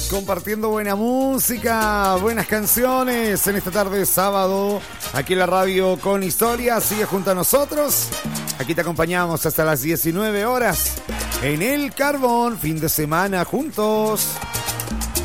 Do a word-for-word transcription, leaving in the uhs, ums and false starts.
Compartiendo buena música, buenas canciones en esta tarde de sábado, aquí en la radio con historia. Sigue junto a nosotros, aquí te acompañamos hasta las diecinueve horas en El Carbón, fin de semana juntos.